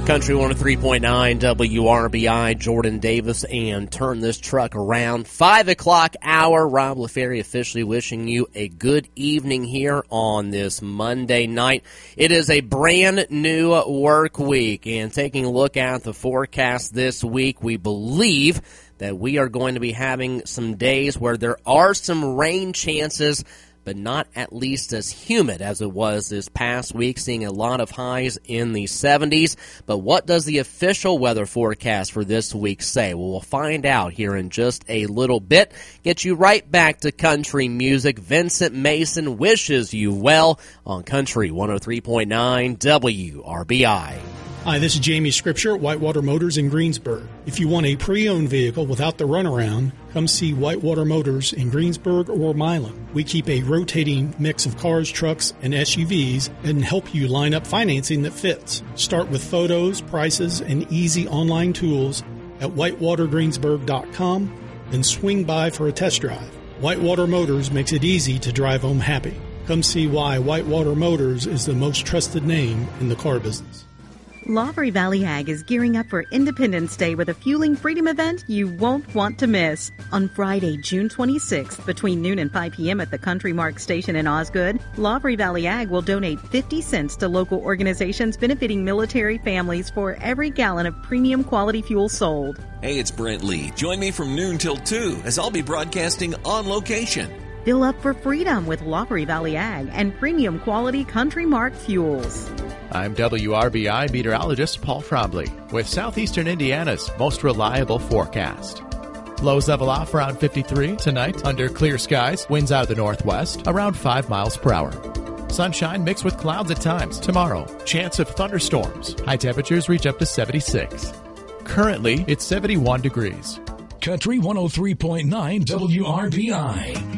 Country 103.9 WRBI, Jordan Davis, and Turn This Truck Around. 5 o'clock hour. Rob LaFerry officially wishing you a good evening here on this Monday night. It is a brand new work week, and taking a look at the forecast this week, we believe that we are going to be having some days where there are some rain chances, but not at least as humid as it was this past week, seeing a lot of highs in the 70s. But what does the official weather forecast for this week say? Well, we'll find out here in just a little bit. Get you right back to country music. Vincent Mason wishes you well on Country 103.9 WRBI. Hi, this is Jamie Scripture at Whitewater Motors in Greensburg. If you want a pre-owned vehicle without the runaround, come see Whitewater Motors in Greensburg or Milan. We keep a rotating mix of cars, trucks, and SUVs and help you line up financing that fits. Start with photos, prices, and easy online tools at whitewatergreensburg.com, then swing by for a test drive. Whitewater Motors makes it easy to drive home happy. Come see why Whitewater Motors is the most trusted name in the car business. Lawry Valley Ag is gearing up for Independence Day with a Fueling Freedom event you won't want to miss. On Friday, June 26th, between noon and 5 p.m. at the Country Mark Station in Osgood, Lawry Valley Ag will donate 50 cents to local organizations benefiting military families for every gallon of premium quality fuel sold. Hey, it's Brent Lee. Join me from noon till 2 as I'll be broadcasting on location. Fill up for freedom with Lawry Valley Ag and premium quality Country Mark fuels. I'm WRBI meteorologist Paul Frobley with Southeastern Indiana's most reliable forecast. Lows level off around 53 tonight under clear skies, winds out of the northwest around 5 miles per hour. Sunshine mixed with clouds at times. Tomorrow, chance of thunderstorms. High temperatures reach up to 76. Currently, it's 71 degrees. Country 103.9 WRBI.